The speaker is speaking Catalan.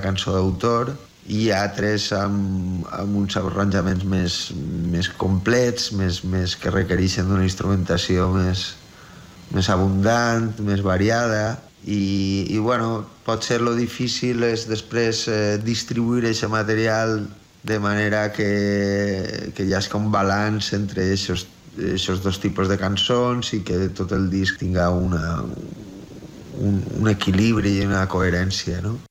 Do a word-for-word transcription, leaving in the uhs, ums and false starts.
cançó d'autor, i altres amb, amb uns arranjaments més, més complets, més, més que requereixen d'una instrumentació més, més abundant, més variada, i, i bueno, potser lo difícil és després eh, distribuir aquest material de manera que, que hi hagi un balanç entre aquests dos tipus de cançons i que tot el disc tinga una, un, un equilibri i una coherència, no?